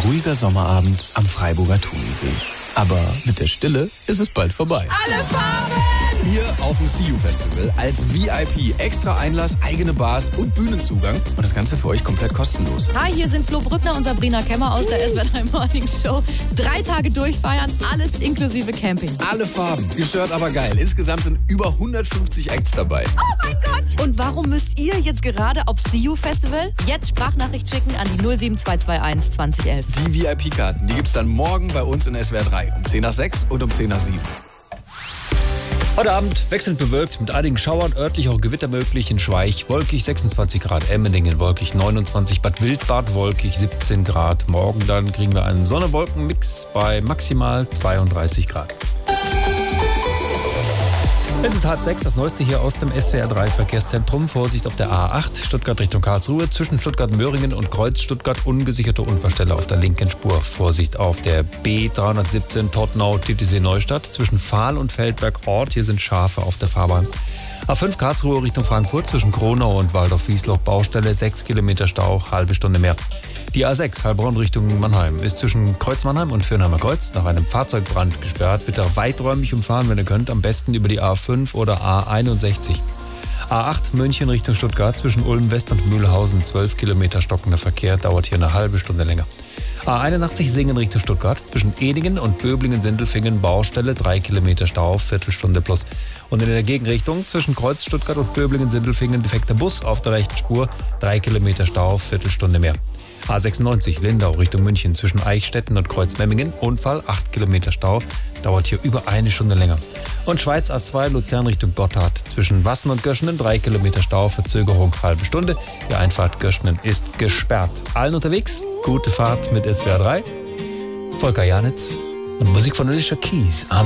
ruhiger Sommerabend am Freiburger Thunsee. Aber mit der Stille ist es bald vorbei. Alle Farben! Hier auf dem See You Festival als VIP. Extra Einlass, eigene Bars und Bühnenzugang. Und das Ganze für euch komplett kostenlos. Hi, hier sind Flo Brückner und Sabrina Kemmer aus der SWR 3 Morning Show. 3 Tage durchfeiern, alles inklusive Camping. Alle Farben, gestört aber geil. Insgesamt sind über 150 Acts dabei. Oh mein Gott! Und warum müsst ihr jetzt gerade auf See You Festival? Jetzt Sprachnachricht schicken an die 07221 2011. Die VIP-Karten, die gibt's dann morgen bei uns in SWR 3. Um 10 nach 6 und um 10 nach 7. Heute Abend wechselnd bewölkt, mit einigen Schauern, örtlich auch Gewitter möglich, in Schweich wolkig 26 Grad, Emmendingen wolkig 29, Bad Wildbad wolkig 17 Grad. Morgen dann kriegen wir einen Sonne-Wolken-Mix bei maximal 32 Grad. Es ist 5:30, das Neueste hier aus dem SWR 3 Verkehrszentrum. Vorsicht auf der A8, Stuttgart Richtung Karlsruhe, zwischen Stuttgart-Möhringen und Kreuz Stuttgart, ungesicherte Unfallstelle auf der linken Spur. Vorsicht auf der B317 Todtnau-Titisee Neustadt, zwischen Fahl und Feldberg Ort, hier sind Schafe auf der Fahrbahn. A5 Karlsruhe Richtung Frankfurt, zwischen Kronau und Waldorf-Wiesloch Baustelle, 6 Kilometer Stau, halbe Stunde mehr. Die A6 Heilbronn Richtung Mannheim ist zwischen Kreuz Mannheim und Fürnheimer Kreuz nach einem Fahrzeugbrand gesperrt. Bitte weiträumig umfahren, wenn ihr könnt, am besten über die A5 oder A61. A8 München Richtung Stuttgart, zwischen Ulm West und Mühlhausen, 12 Kilometer stockender Verkehr, dauert hier eine halbe Stunde länger. A81 Singen Richtung Stuttgart, zwischen Edingen und Böblingen-Sindelfingen, Baustelle, 3 Kilometer Stau, Viertelstunde plus. Und in der Gegenrichtung, zwischen Kreuz Stuttgart und Böblingen-Sindelfingen, defekter Bus auf der rechten Spur, 3 Kilometer Stau, Viertelstunde mehr. A96 Lindau Richtung München, zwischen Eichstätten und Kreuzmemmingen, Unfall, 8 Kilometer Stau, dauert hier über eine Stunde länger. Und Schweiz A2 Luzern Richtung Gotthard, zwischen Wassen und Göschenen, 3 Kilometer Stau, Verzögerung halbe Stunde. Die Einfahrt Göschenen ist gesperrt. Allen unterwegs, gute Fahrt mit SWR 3. Volker Janitz und Musik von Alicia Keys.